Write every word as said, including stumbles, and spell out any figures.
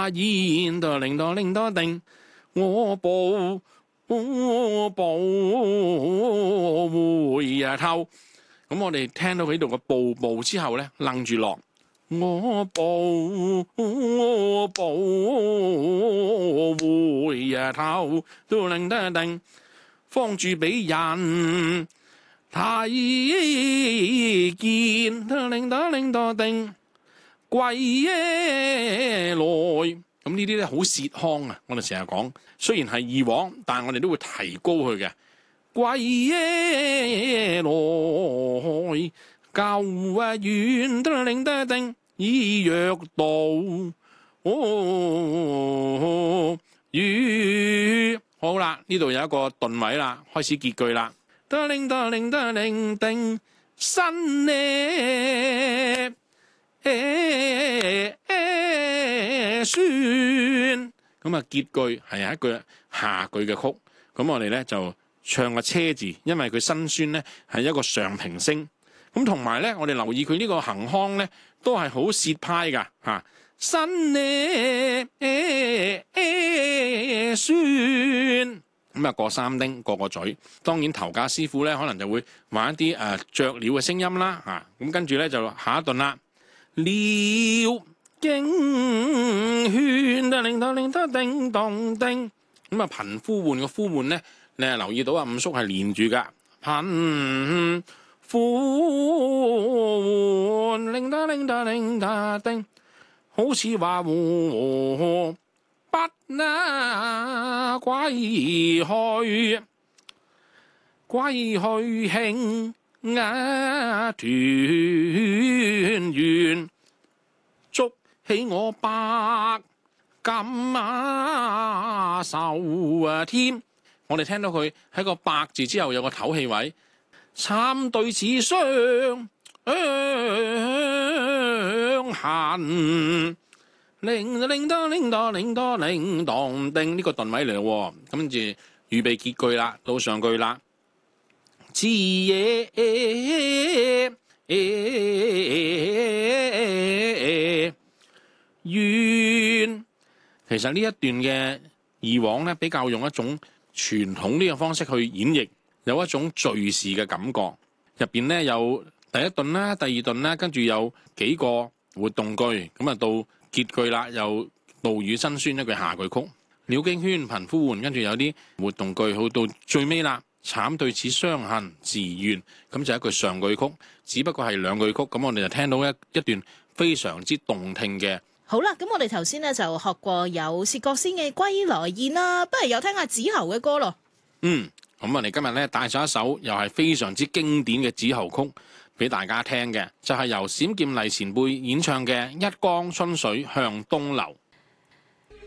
他言得令得令得定，我步我步回頭。咁我哋聽到佢呢度嘅步步之後咧，愣住落。我步我步回頭，都令得定，方住俾人睇見，都令得令得定，歸來。咁呢啲咧好涉腔啊！我哋成日講，雖然係二黃，但係我哋都會提高佢嘅。歸來舊啊遠得令得定，已約道哦雨。好啦，呢度有一個頓位啦，開始結句啦。得令得令得令定新呢？算咁啊，結句係一句下句嘅曲。咁我哋咧就唱個車字，因為佢辛酸咧係一個上平聲。咁同埋咧，我哋留意佢呢個行腔咧，都係好舌派噶嚇。新呢酸咁啊，過三丁過個嘴。當然頭家師傅咧，可能就會玩一啲誒雀鳥嘅聲音啦嚇。咁跟住咧就下一頓啦。鳥驚喧得令得令得叮當叮。咁啊，頻呼喚嘅呼喚咧，你係留意到啊，五叔係連住噶。頻呼喚令得令得令得叮，好似話和不那歸去，歸去慶啊團圓，祝起我百金啊壽啊添。我哋聽到佢喺個百字之後有個唞氣位，參對此相恨，令令得令得令得令當定，呢個頓位嚟咯。咁跟住預備結句啦，到上句啦。次夜願，其實呢一段嘅二黃咧，比較用一種傳統呢個方式去演繹，有一種敘事嘅感覺。入邊咧有第一頓啦、第二頓啦，跟住有幾個活動句，咁啊到結句啦，又杜宇辛酸一句下句曲，鳥驚喧頻呼喚，跟住有啲活動句，好到最尾啦，慘對此傷痕自怨，咁就一句上句曲，只不過係兩句曲，咁我哋就聽到一一段非常之動聽嘅。 好啦，咁我哋頭先咧就學過有薛覺先嘅歸來燕啦，不如又聽下子喉嘅歌咯。嗯， 咁我哋今日咧帶咗一首又係非常之經典嘅子喉曲俾大家聽嘅，就係由冼劍麗前輩演唱嘅《一江春水向東流》。